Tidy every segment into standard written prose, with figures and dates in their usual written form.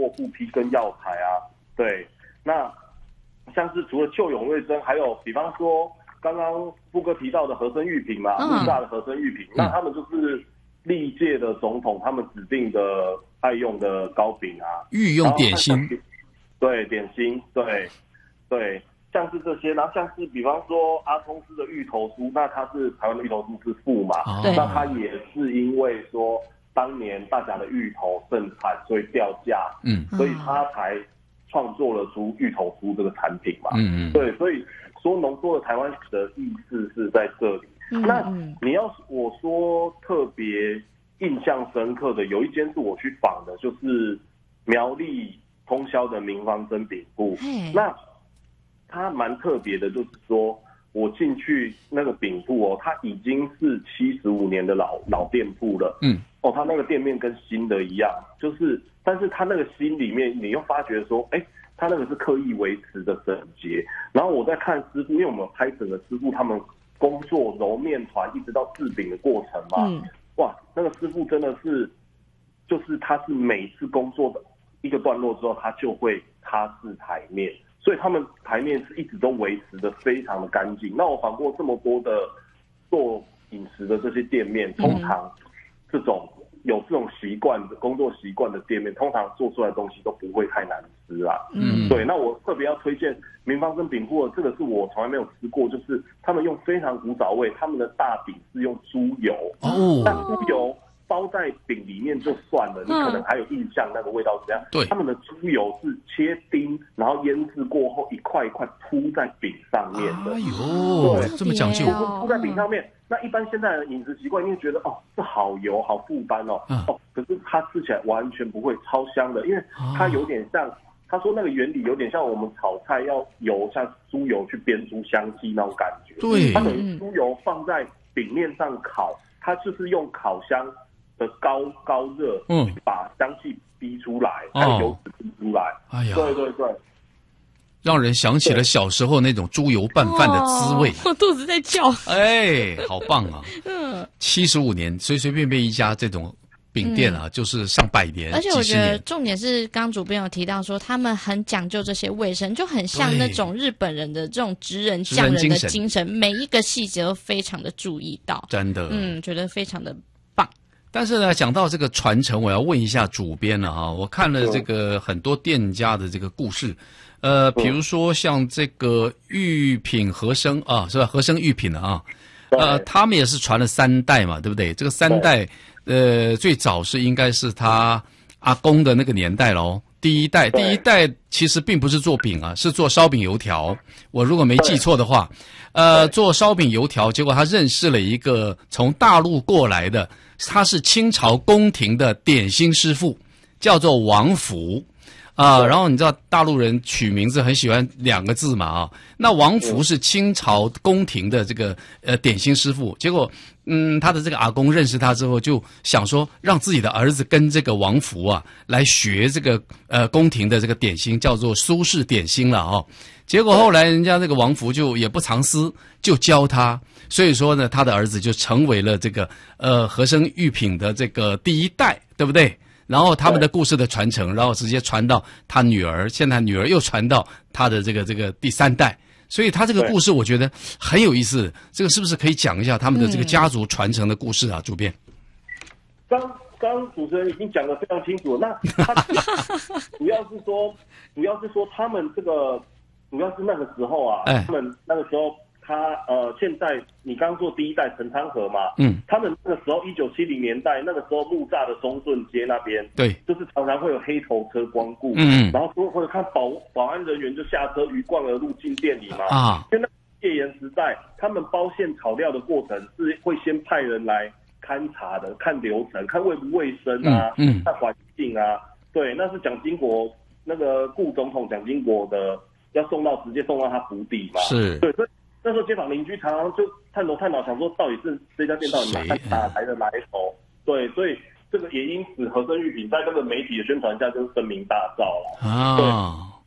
过布匹跟药材啊。对，那像是除了旧永瑞珍，还有比方说刚刚富哥提到的和生玉品嘛，木栅的和生玉品，那他们就是历届的总统他们指定的爱用的糕饼啊， 御用点心， 对，点心，对，像是这些，然后像是比方说阿公司的芋头酥，那它是台湾的芋头酥之父嘛，那它也是因为说当年大甲的芋头盛产，所以掉价，所以他才创作了出芋头酥这个产品嘛，对，所以说浓缩了台湾史的意思是在这里。那你要我说特别印象深刻的，有一间是我去访的，就是苗栗通霄的明芳珍饼铺。那它蛮特别的，就是说我进去那个饼铺哦，它已经是75年的老店铺了。它那个店面跟新的一样，就是但是它那个新里面，你又发觉说，它那个是刻意维持的整洁。然后我在看师傅，因为我们拍整个师傅他们工作揉面团一直到制饼的过程嘛，哇，那个师傅真的是，就是他是每次工作的一个段落之后，他就会擦拭台面，所以他们台面是一直都维持的非常的干净。那我访过这么多的做饮食的这些店面，通常这种有这种习惯的工作习惯的店面，通常做出来的东西都不会太难吃啦。对，那我特别要推荐明芳珍饼铺的，这个是我从来没有吃过，就是他们用非常古早味，他们的大饼是用猪油，那猪油包在饼里面就算了，你可能还有印象那个味道是怎样。 对， 他们的猪油是切丁，然后腌制过后一块一块铺在饼上面的。 这么讲究， 铺在饼上面。那一般现在的饮食习惯，因为觉得这好油好复般可是它吃起来完全不会，超香的，因为它有点像他说那个原理有点像我们炒菜要油像猪油去煸出香气那种感觉。 对， 它等于猪油放在饼面上烤，它就是用烤箱的高热，把香气逼出来，还有油脂逼出来。对， 让人想起了小时候那种猪油拌饭的滋味。 我肚子在叫。 好棒啊！75年，随随便便一家这种饼店啊，就是上百年， 而且我觉得重点是，刚主编有提到说，他们很讲究这些卫生，就很像那种日本人的这种职人匠人的精神，每一个细节都非常的注意到， 真的， 觉得非常的棒。 但是呢，讲到这个传承，我要问一下主编了哈，我看了这个很多店家的这个故事，比如说像这个玉品和生啊，是吧？和生玉品啊，他们也是传了3代嘛，对不对？这个3代。最早是应该是他阿公的那个年代咯。第一代其实并不是做饼啊，是做烧饼油条。我如果没记错的话，做烧饼油条，结果他认识了一个从大陆过来的，他是清朝宫廷的点心师傅，叫做王福。然后你知道大陆人取名字很喜欢2个字嘛那王福是清朝宫廷的这个点心师傅，结果他的这个阿公认识他之后，就想说让自己的儿子跟这个王福啊来学这个宫廷的这个点心，叫做苏式点心了结果后来人家这个王福就也不藏私，就教他，所以说呢，他的儿子就成为了这个和生玉品的这个第1代，对不对？然后他们的故事的传承，然后直接传到他女儿，现在女儿又传到他的这个第3代，所以他这个故事我觉得很有意思。这个是不是可以讲一下他们的这个家族传承的故事啊，主编？ 刚主持人已经讲得非常清楚了。那他主要是说他们这个主要是那个时候啊，他们那个时候。现在你刚说第1代陈昌和嘛，他们那个时候1970年代，那个时候木栅的中顺街那边，对，就是常常会有黑头车光顾，然后或者看保安人员就下车鱼贯而入进店里嘛，因为那戒严时代，他们包馅炒料的过程是会先派人来勘察的，看流程，看卫不卫生啊，看环境啊，对，那是蒋经国那个顾总统蒋经国的要直接送到他府邸嘛，是，对，所以。那时候街坊邻居常常就探讨，想说到底是这家店到底哪来的来头？对，所以这个也因此和生玉品在这个媒体的宣传下就是声名大噪了。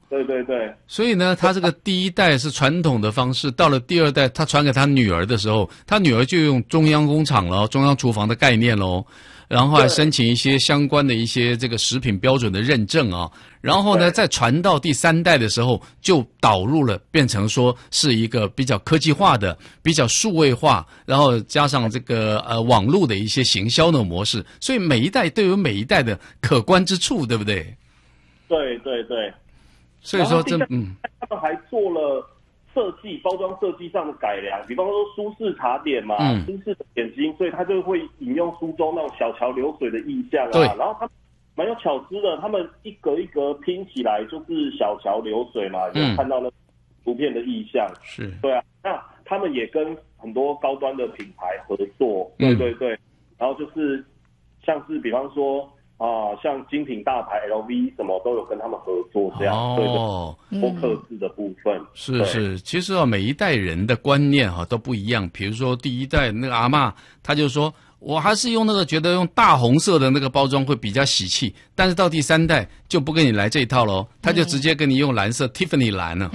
对对对。 所以呢，他这个第一代是传统的方式，到了第二代，他传给他女儿的时候，他女儿就用中央工厂了，中央厨房的概念喽。然后还申请一些相关的一些这个食品标准的认证啊，然后呢，再传到第三代的时候，就导入了，变成说是一个比较科技化的、比较数位化，然后加上这个网络的一些行销的模式，所以每一代都有每一代的可观之处，对不对？ 对对对。 所以说他们还做了设计、包装设计上的改良，比方说苏式茶点嘛，苏式的点心，所以他就会引用苏州那种小桥流水的意象啊。然后他们蛮有巧思的，他们一格一格拼起来就是小桥流水嘛，就看到那图片的意象。 是， 对啊。那他们也跟很多高端的品牌合作，对对对。然后就是像是比方说。像精品大牌 LV 什么都有跟他们合作，这样对多客制的部分是，其实每一代人的观念都不一样。比如说第一代那个阿嬷，她就说我还是用那个觉得用大红色的那个包装会比较喜气，但是到第三代就不跟你来这一套喽，他就直接跟你用蓝色 Tiffany 蓝了。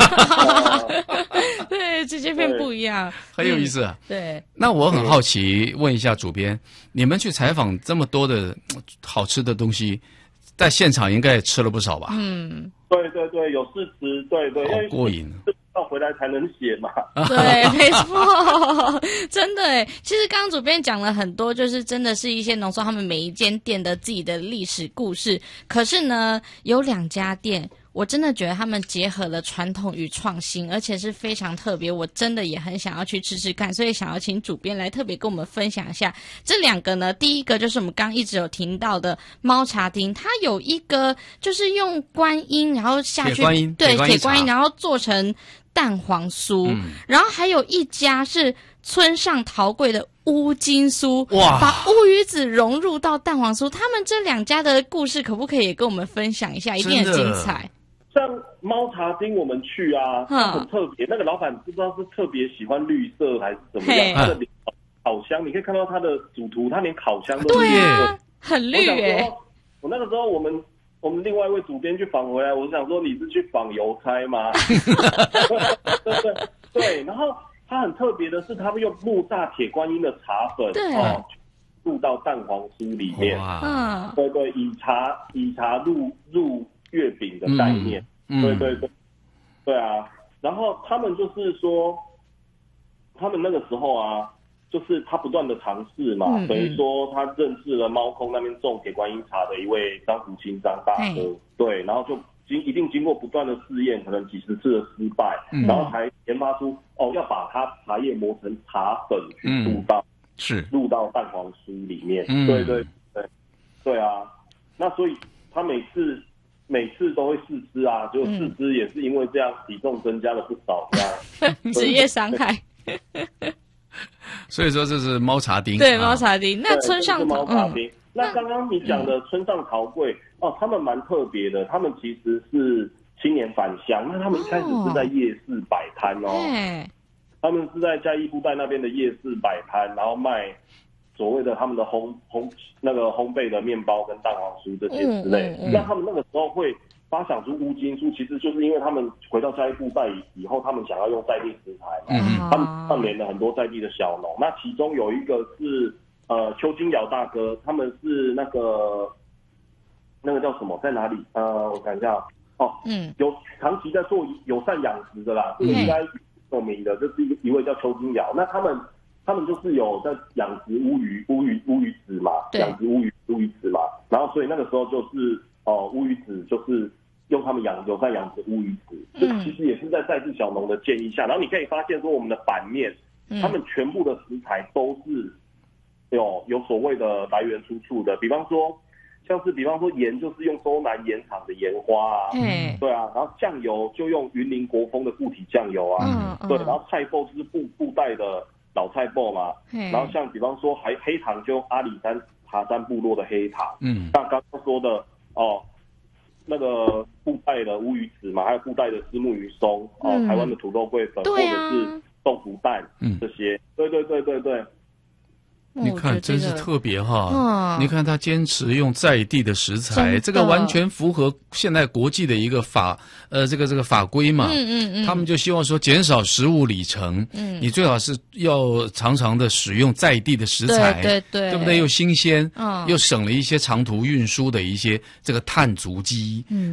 对，直接变不一样， 很有意思啊。 对， 那我很好奇，问一下主编，你们去采访这么多的好吃的东西，在现场应该也吃了不少吧？ 对对对，有试吃，对对， 好过瘾。 要回来才能写嘛。 对，没错，真的耶。其实刚刚主编讲了很多，就是真的是一些浓缩他们每一间店的自己的历史故事。可是呢，有2家店，我真的觉得他们结合了传统与创新，而且是非常特别。我真的也很想要去吃吃看，所以想要请主编来特别跟我们分享一下这2个呢。第一个就是我们刚一直有听到的猫茶町，它有一个就是用观音，然后下去对铁观音，然后做成蛋黄酥，然后还有一家是村上桃贵的乌金酥，哇，把乌鱼子融入到蛋黄酥。他们这2家的故事可不可以也跟我们分享一下？一定很精彩。 像猫茶町我们去啊，很特别。那个老板不知道是特别喜欢绿色还是怎么样，他的烤箱你可以看到他的主图，他连烤箱都是绿色，很绿耶。我那个时候我们另外一位主编去访回来，我想说你是去访邮差吗？对，然后他很特别的是，他们用木栅铁观音的茶粉入到蛋黄酥里面，对，以茶入月饼的概念，对啊。然后他们就是说，他们那个时候啊，就是他不断的尝试嘛，等于说他认识了猫空那边种铁观音茶的一位张福清张大哥，对，然后就一定经过不断的试验，可能几十次的失败，然后才研发出要把它茶叶磨成茶粉去入到蛋黄酥里面，对啊。那所以他每次都会试吃啊，就试吃也是因为这样体重增加了不少，这样职业伤害。 所以说这是猫茶町， 对，猫茶町。那村上猫茶町，那刚刚你讲的村上桃贵他们蛮特别的，他们其实是青年返乡，那他们一开始是在夜市摆摊他们是在嘉义布袋那边的夜市摆摊，然后卖所谓的他们的烘焙的面包跟蛋黄酥这些之类。那他们那个时候会发想出乌金酥，其实就是因为他们回到嘉义布袋以后，他们想要用在地食材嘛，他们串联了很多在地的小农。那其中有一个是邱金尧大哥，他们是那个叫什么，在哪里？我看一下有长期在做友善养殖的啦，这个应该有名的，这是一位叫邱金尧。那他们就是有在养殖乌鱼子嘛，养殖乌鱼子嘛，然后所以那个时候就是乌鱼子就是用他们友善养殖乌鱼子，这其实也是在地小农的建议下，然后你可以发现说我们的版面，他们全部的食材都是有所谓的来源出处的，比方说盐就是用周南盐厂的盐花啊，对啊，然后酱油就用云林国风的固体酱油啊，对，然后菜脯就是布袋的老菜脯嘛，然后像比方说黑糖就用阿里山茶山部落的黑糖，像刚刚说的那个布袋的乌鱼子嘛，还有布袋的虱目鱼松，台湾的土豆桂粉，或者是豆腐蛋这些，对。 你看，真是特别哈！你看他坚持用在地的食材，这个完全符合现在国际的一个这个法规嘛。他们就希望说减少食物里程。你最好是要常常的使用在地的食材，对不对？又新鲜，又省了一些长途运输的一些这个碳足迹。